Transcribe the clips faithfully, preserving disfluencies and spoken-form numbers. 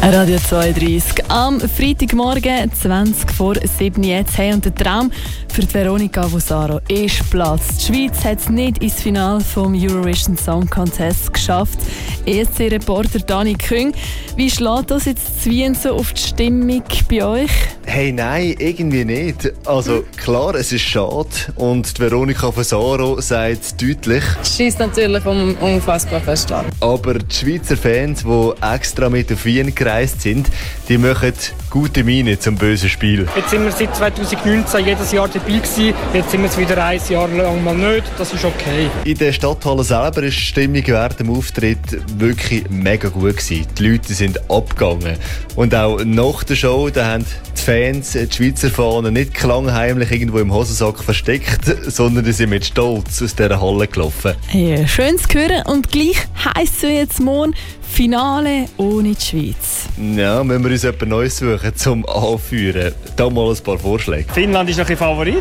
Radio zweiunddreißig am Freitagmorgen, zwanzig vor sieben jetzt. Hey, und der Traum für die Veronika Fusaro ist Platz. Die Schweiz hat es nicht ins Finale vom Eurovision Song Contest geschafft. E S C-Reporter Dani Küng, wie schlägt das jetzt zu Wien so auf die Stimmung bei euch? Hey, nein, irgendwie nicht. Also klar, es ist schade und die Veronika Fusaro sagt es deutlich. Es scheisst natürlich um, unfassbar fest an. Aber die Schweizer Fans, die extra mit auf Wien gereist sind, die machen gute Miene zum bösen Spiel. Jetzt sind wir seit zweitausendneunzehn jedes Jahr dabei gewesen. Jetzt sind wir es wieder ein Jahr lang mal nicht. Das ist okay. In der Stadthalle selber ist die Stimmung während dem Auftritt wirklich mega gut gewesen. Die Leute sind abgegangen. Und auch nach der Show, da haben die Fans die Schweizer Fahnen nicht klangheimlich irgendwo im Hosensack versteckt, sondern die sind mit Stolz aus dieser Halle gelaufen. Ja, schön zu hören. Und gleich heisst es jetzt morgen Finale ohne die Schweiz. Ja, müssen wir uns etwas Neues suchen zum Anführen. Da mal ein paar Vorschläge. Finnland ist noch ein Favorit.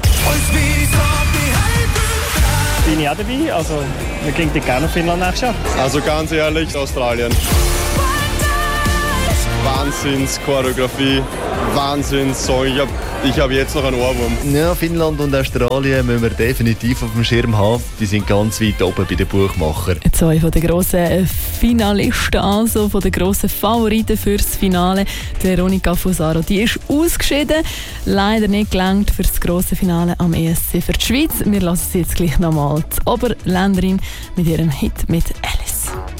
Bin ich auch dabei. Also, wir gehen gerne nach Finnland nächstes Jahr. Also ganz ehrlich, Australien. Wahnsinns-Choreografie, Wahnsinns-Song. Ich habe ich hab jetzt noch einen Ohrwurm. Ja, Finnland und Australien müssen wir definitiv auf dem Schirm haben. Die sind ganz weit oben bei den Buchmachern. Zwei von den grossen Finalisten, also von den grossen Favoriten fürs Finale. Die Veronika Fusaro, die ist ausgeschieden. Leider nicht gelangt für das grosse Finale am E S C für die Schweiz. Wir lassen sie jetzt gleich nochmal die Oberländerin mit ihrem Hit mit